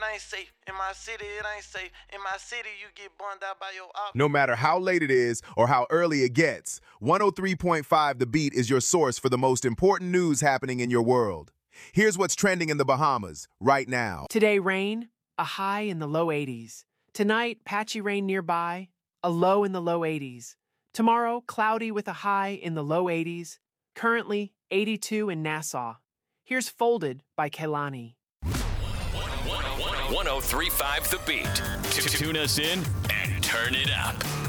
ain't safe. In my city, it ain't safe. In my city, you get burned out by your op. No matter how late it is or how early it gets, 103.5 The Beat is your source for the most important news happening in your world. Here's what's trending in the Bahamas right now. Today, rain, a high in the low 80s. Tonight, patchy rain nearby, a low in the low 80s. Tomorrow, cloudy with a high in the low 80s. Currently, 82 in Nassau. Here's Folded by Kehlani. 103.5 The Beat. Tune us in and turn it up.